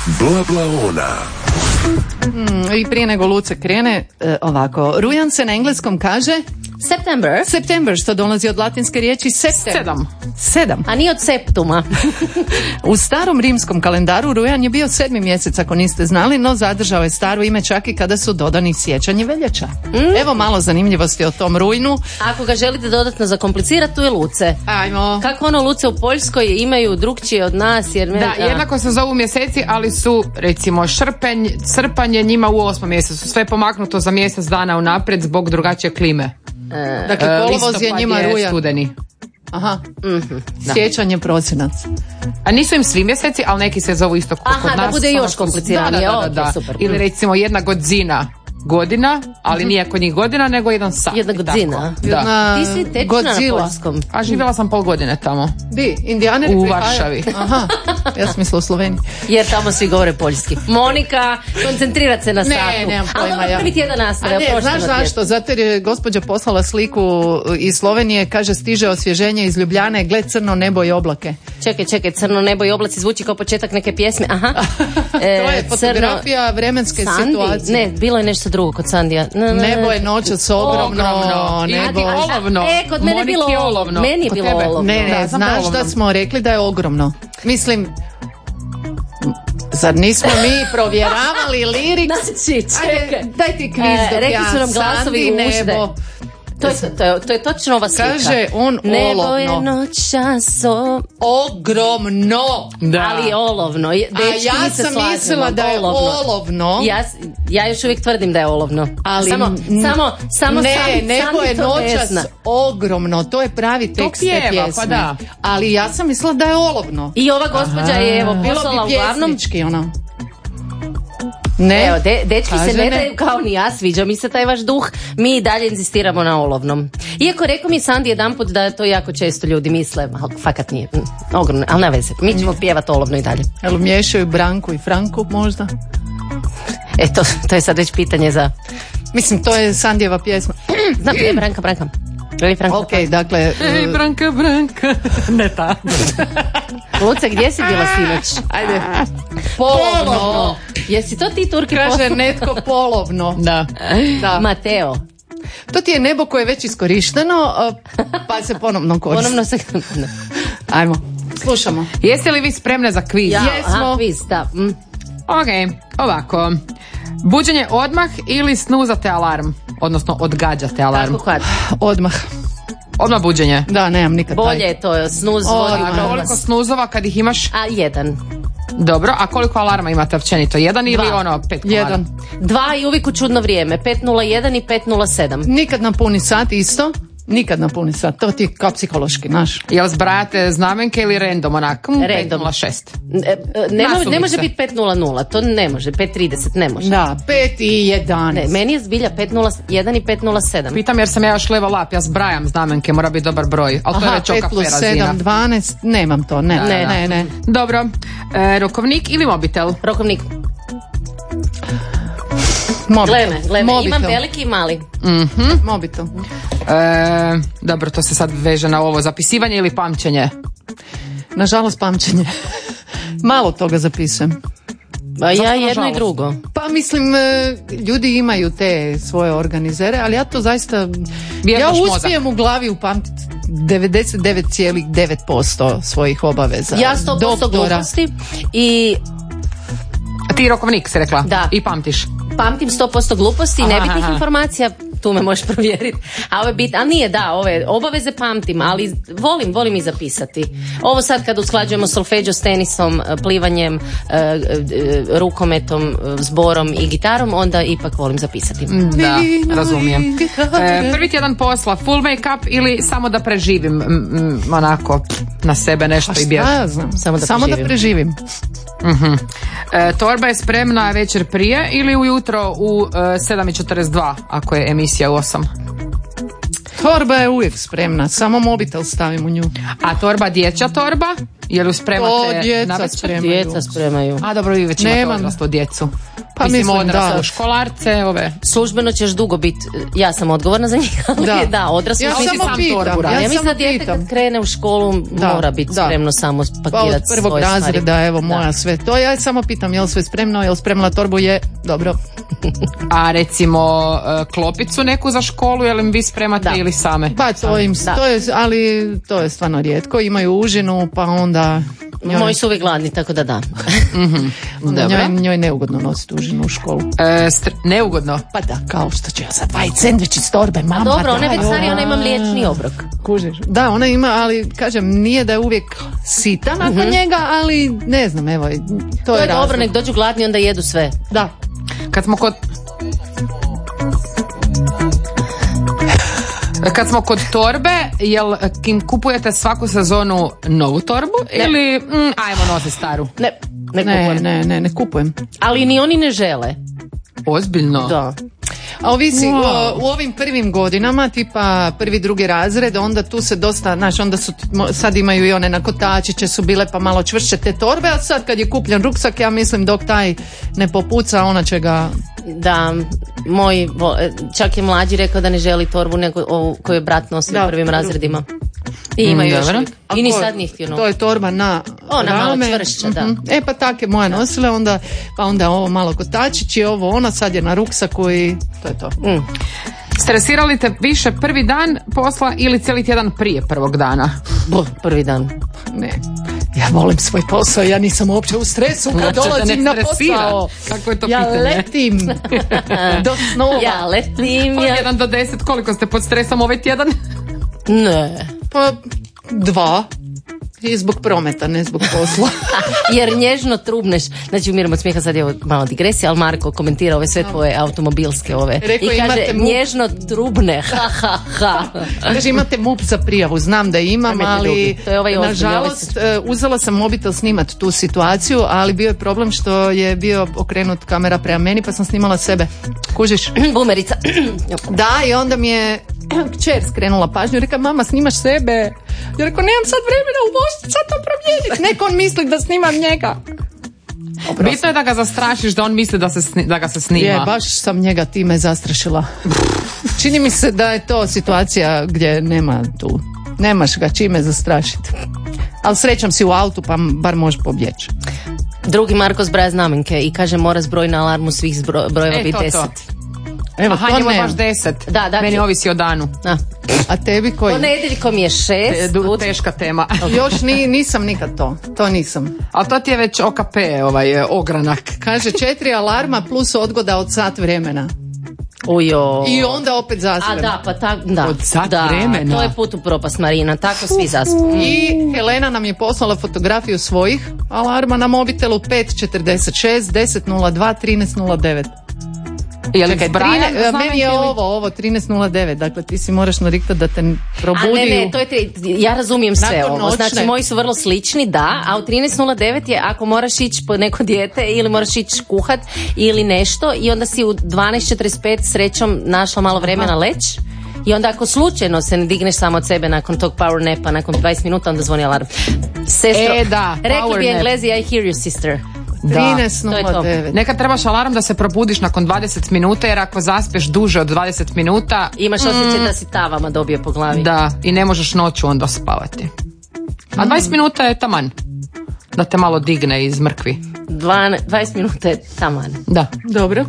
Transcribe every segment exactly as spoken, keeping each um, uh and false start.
Bla bla ona. Mm, I prije nego Luce krene, e, ovako, rujan se na engleskom kaže September. September, što dolazi od latinske riječi septem. Sedam. Sedam. A nije od septuma. U starom rimskom kalendaru rujan je bio sedmi mjesec, ako niste znali, no zadržao je staro ime čak i kada su dodani siječanj i veljača. Mm. Evo malo zanimljivosti o tom rujnu. Ako ga želite dodatno zakomplicirati, tu je Luce. Ajmo. Kako ono Luce u Poljskoj imaju drugčije od nas? Jer me, Da, jednako se zovu mjeseci, ali su recimo šrpenj, srpanj je njima u osmom mjesecu. Sve je pomaknuto za mjesec dana unaprijed zbog drugačije klime. E, Dakle, kolovoz je njima je rujan. Studeni. Aha. mm-hmm. Siječanj je prosinac. A nisu im svi mjeseci, ali neki se zovu isto kod Aha, nas. da bude još Ono što- kompliciranije. Da, da, da, Ok, da. super. Ili recimo jedna godzina godina, ali nije kod njih godina, nego jedan sat. Jedna i tako. godzina. Da. Jedna Ti si tečna na Godzilla. poljskom. A živjela sam pol godine tamo. Di, Indijane U Varšavi. Aha, ja sam mislila u Sloveniji. Jer tamo svi govore poljski. Monika, koncentrirat se na Ne, satu. nemam Ali pojma, dobro, ja. prvi tjedan nastave. A ne, oprošteno znaš ti je. zašto? Zato jer je gospođa poslala sliku iz Slovenije, kaže stiže osvježenje iz Ljubljane, gle crno nebo i oblake. Čekaj, čekaj, crno nebo i oblaci zvuči kao početak neke pjesme. Aha. E, To je crno- fotografija vremenske Sandi? situacije. Ne, bilo je nešto drugo kod Sandija. Na, na, na. Nebo je noćas ogromno, Ogromno. I nebo... ti olovno. E, kod mene je bilo Moniki je olovno. olovno. Meni je Kod bilo tebe? olovno. Ne, ne, Da, znam znaš olovno. da smo rekli da je ogromno. Mislim, zar nismo mi provjeravali liriks? Znači, čekaj. Ajde, daj ti kviz E, dok rekli ja, su nam glasovi Sandi, u ušte. nebo. To je, to, je, to je točno ova slika. Kaže on Nebo olovno. je noćas o... Ogromno. Da. Ali olovno. Je- A dečki, ja mi se sam slažemo, mislila da je olovno. Ja, s- ja još uvijek tvrdim da je olovno. Ali samo, n- samo, samo ne, Sandi- nebo Sandi je to ne noćas zna. ogromno, to je pravi tekst te pjeva, pjesme. pa da. Ali ja sam mislila da je olovno. I ova gospođa je evo Bilo poslala bi uglavnom. pjesnički, ono. Ne, Evo, de, dečki Kaže se ne ne. daju kao ni ja, sviđa mi se taj vaš duh, mi i dalje inzistiramo na olovnom. Iako rekao mi Sandi jedanput da to jako često ljudi misle, ali fakat nije, mm, ogromno, ali ne veze, mi ćemo pjevati olovno i dalje. jel miješaju Branku i Franku možda? E, to, to je sad već pitanje za... Mislim, to je Sandijeva pjesma. Znam, je Branka, Branka. Je li Branka? Ok, dakle... Ej, uh, Branka, Branka. Ne ta. Luce, gdje si bila sinoć? Ajde. Polovno. Jesi to ti Turki Kaže poslali? netko polovno. Da. Da. Mateo. To ti je nebo koje je već iskorišteno, a, pa se ponovno koristi. Ponovno se... Ajmo, slušamo. Jeste li vi spremne za kviz? Ja, Jesmo. aha, kviz, da. Mm. Ok, ovako. Buđenje odmah ili snuzate alarm? Odnosno odgađate alarm. Tako kad? Odmah. Odmah buđenje. Da, nemam nikad taj. Bolje je to, snuz O, vodi a u Koliko propast. snuzova kad ih imaš? A, jedan. Dobro, a koliko alarma imate općenito? Jedan ili Dva. ono pet komada? Jedan. Dva i uvijek u čudno vrijeme. pet nula jedan i pet nula sedam. Nikad na puni sat isto. Nikad na puni sat. To ti je kao psihološki, znaš. Jel zbrajate znamenke ili random onak? Mm, Random. pet nula šest. Ne, ne, mo- Nasumice. ne može biti pet nula nula, to ne može, pet trideset ne može. Da, pet i Ne, jedanaest. meni je zbilja pet nula jedan i pet nula sedam. Pitam jer sam ja još level up, ja zbrajam znamenke, mora biti dobar broj. Ali to je Aha, već pet okafe plus razina. sedam, dvanaest, nemam to, ne, Da, ne, da. ne, ne. Dobro, e, rokovnik ili mobitel? Rokovnik, Mobitel. gle me, gle me, Mobitel. imam veliki i mali. Mobitel. E, dobro, to se sad veže na ovo zapisivanje ili pamćenje. Nažalost, pamćenje. Malo toga zapisujem. A ja Zašto jedno i nažalost? drugo. Pa mislim, e, ljudi imaju te svoje organizere, ali ja to zaista, ja Vježbaš mozak. uspijem u glavi upamtiti devedeset devet zarez devet posto svojih obaveza. Ja sto posto Doktora. gluposti i A ti rokovnik si rekla? Da. I pamtiš. pamtim sto posto gluposti i Aha, nebitnih aha. informacija, tu me možeš provjeriti. A ove bit, a nije da, ove obaveze pamtim, ali volim, volim i zapisati. Ovo sad kad usklađujemo solfeđo s tenisom, eh, plivanjem, eh, eh, rukometom, eh, zborom i gitarom, onda ipak volim zapisati. Da, razumijem. E, prvi tjedan posla, full make-up ili samo da preživim m, m, onako na sebe nešto Pa i šta bježim? ja znam? Samo da Samo da preživim. preživim. E, torba je spremna večer prije ili ujutro u e, sedam i četrdeset dva ako je emisija u osam? Torba je uvijek spremna, samo mobitel stavim u nju. A torba dječja torba? Je li ju spremate To djeca navečer? spremaju. Djeca spremaju. A dobro, vi već imate Nemam. odraslu djecu. Pa Mislim, mislim, odrasle da. školarce, ove. Službeno ćeš dugo biti, ja sam odgovorna za njih, ali da, Da. da odrasli Ja su- samo sam pitam, torbu Ja, radi. ja ja mislim samo da dijete pitam. kad krene u školu Da, mora biti da. spremno samo Pa od pakirati prvog svoje razreda, stvari. evo moja sve to. Ja samo pitam jel sve spremno, jel spremila torbu, je, dobro. A recimo e, klopicu neku za školu, jel im vi spremate Da. ili same? Pa to im, Da. to je, ali to je stvarno rijetko. Imaju užinu, pa onda njoj, Moji su uvijek gladni, tako da da. onda Dobro. njoj, njoj neugodno nositi užinu u školu. E, str- neugodno. Pa da, kao što ću ja sad vadit sendvič iz torbe, mama, Dobro, ona je daj, već starija, ovo. ona ima mliječni obrok. Kužiš. Da, ona ima, ali kažem, nije da je uvijek sita nakon njega, ali ne znam, evo, to, To je je dobro, razlog. nek dođu gladni, onda jedu sve. Da. Kad smo kod Kad smo kod torbe, jel kim kupujete svaku sezonu novu torbu ili mm, ajmo nositi staru? Ne, ne, Ne, kupujem. ne, ne, ne kupujem. Ali ni oni ne žele. Ozbiljno? Da. A ovisi, Wow. o, u ovim prvim godinama, tipa prvi, drugi razred, onda tu se dosta, znaš, onda su, mo- sad imaju i one na kotačiće su bile pa malo čvršće te torbe, a sad kad je kupljen ruksak, ja mislim dok taj ne popuca, ona će ga... Da, moj, vo- čak je mlađi rekao da ne želi torbu nego ovu koju je brat nosio Da. u prvim razredima. I imaju Mm, još dobro. uvijek. A I ni ko- sad nije htio To novu. je torba na Ona malo rame. čvršća, da. Mhm. E pa tak je moja nosila, onda, pa onda ovo malo kotačići, ovo ono, sad je na ruksaku i to je to. Mm. Stresirali te više prvi dan posla ili cijeli tjedan prije prvog dana? Bo, prvi dan. Ne. Ja volim svoj posao, ja nisam uopće u stresu kad Uopće te dolazim ne na stresira. posao. Kako je to ja pitanje? letim do snova. Ja letim, Od ja... jedan do deset, koliko ste pod stresom ovaj tjedan? Ne. Pa dva. I zbog prometa, ne zbog posla. Jer nježno trubneš, znači umiram od smijeha, sad je ovo malo digresija, ali Marko komentira ove sve tvoje automobilske ove. Rekao, I kaže, imate mu- nježno trubne, ha, ha, ha. Kaže, imate MUP za prijavu, znam da imam, Nemojte ali drugi. To je ovaj ozbiljni, nažalost ovaj e, uzela sam mobitel snimat tu situaciju, ali bio je problem što je bio okrenut kamera prema meni, pa sam snimala sebe. Kužiš? Bumerica. Da, i onda mi je kćer skrenula pažnju i reka, mama, snimaš sebe. Ja rekao, nemam sad vremena u vožnji, sad to promijeniti. Neko on misli da snimam njega. Bitno je da ga zastrašiš, da on misli da, se sni- da ga se snima. Je, baš sam njega time zastrašila. Čini mi se da je to situacija gdje nema tu, nemaš ga čime zastrašiti. Ali srećam si u autu, pa bar možeš pobjeći. Drugi Marko zbraja znamenke i kaže mora zbroj na alarmu svih zbro- brojeva E, biti to, to. deset. Evo, Aha, to njemu je ne. baš deset. Da, da, Meni ti- ovisi o danu. A. A tebi koji? Ponedjeljkom je E, šest. du- ut- teška tema. Još ni, nisam nikad to. To nisam. Ali to ti je već O K P, ovaj e, ogranak. Kaže četiri alarma plus odgoda od sat vremena. Ujo. I onda opet A zasvem. da, pa tak, da. Od sat da, vremena. to je put u propast, Marina, tako svi zaspu. I Helena nam je poslala fotografiju svojih alarma na mobitelu pet četrdeset šest, deset nula dva, trinaest nula devet. Je li Čekaj, zbrajan trine- znamenke meni je ili- ovo, ovo trinaest nula devet, dakle ti si moraš nariktati da te probudi. A ne, ne, u- to je tri, ja razumijem sve Nakon ovo. noćne. Znači, moji su vrlo slični, da, a u trinaest nula devet je ako moraš ići po neko dijete ili moraš ići kuhat ili nešto i onda si u dvanaest četrdeset pet srećom našla malo vremena leć. I onda ako slučajno se ne digneš samo od sebe nakon tog power napa, nakon dvadeset minuta, onda zvoni alarm. Sestro, E, da, rekli power bi nap. Englezi, I hear you, sister. trinaest to je to. nula devet. Nekad trebaš alarm da se probudiš nakon dvadeset minuta, jer ako zaspeš duže od dvadeset minuta, Imaš osjećaj da si tavama dobio po glavi. da, i ne možeš noću onda spavati. A dvadeset minuta je taman. Da te malo digne iz mrkvi. Dvane- dvadeset minuta je taman. Da. Dobro.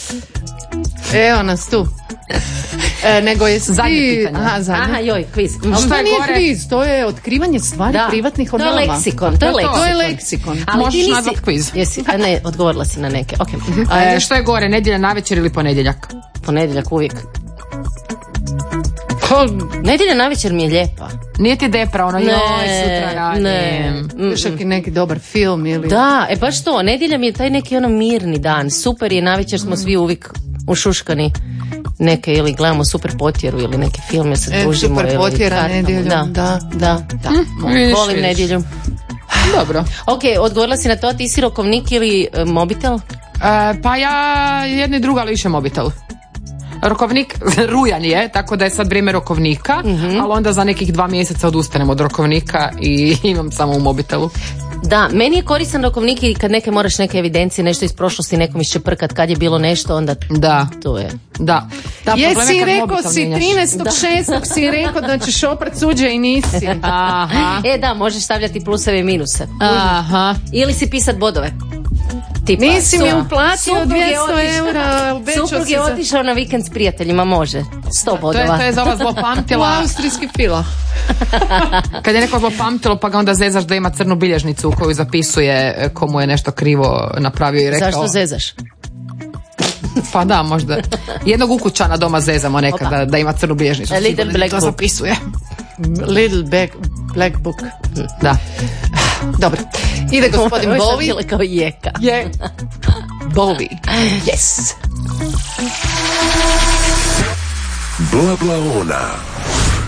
Evo nas tu. E, nego je Zadnje pitanje. Aha, zadnje. Aha, joj, kviz. Ali Šta to je nije gore? kviz, to je otkrivanje stvari Da. privatnih o To je nama. leksikon, to je To je to. leksikon. To je leksikon. Ali Možeš ti nisi- nazvat kviz. Jesi, a ne, odgovorila si na neke. Ok. E, što je gore, nedjelja navečer ili ponedjeljak? Ponedjeljak uvijek. Pa, Nedjelja navečer mi je lijepa. Nije ti depra, ono, Ne, joj, sutra radim. ne. još neki neki dobar film ili... Da, e baš to, nedjelja mi je taj neki ono mirni dan. Super je, navečer smo svi uvijek ušuškani neke ili gledamo super potjeru ili neki film jer se E, družimo. super ili potjera kartamo. nedjeljom, Da, da. da, da. Vidiš, Volim vidiš. nedjelju. Dobro. Ok, odgovorila si na to, ti si rokovnik ili e, mobitel? E, pa ja jedni druga liše mobitel. Rokovnik, rujan je, tako da je sad vrijeme rokovnika, ali onda za nekih dva mjeseca odustanem od rokovnika i imam samo u mobitelu. Da, meni je koristan rokovnik i kad neke moraš neke evidencije, nešto iz prošlosti nekom iščeprkat kad je bilo nešto, onda Da. to je. Da. Da, problem je Jesi kad rekao mobitel si mijenjaš. trinaestog šestog si rekao da ćeš oprat suđe i nisi. Aha. E da, možeš stavljati pluseve i minuse. Aha. Ili si pisat bodove. Tipa, Nisi mi su- uplatio suprug je dvjesto otišao- eura, obećao Suprug si je za- otišao na vikend s prijateljima, može. Sto To je, bodova. to je za ova U zlopamtila. austrijski fila. Kad je neko zlopamtilo pa ga onda zezaš da ima crnu bilježnicu u koju zapisuje komu je nešto krivo napravio i rekao. Zašto zezaš? Pa da, možda. Jednog ukućana doma zezamo nekada Opa. da ima crnu bilježnicu. A little sigurno, black to book. zapisuje. Little black, black book. Da. Dobro. Ide gospodin Ovo je sad Bowie. bila kao jeka. Je. Bowie. Yes. Bla bla ona.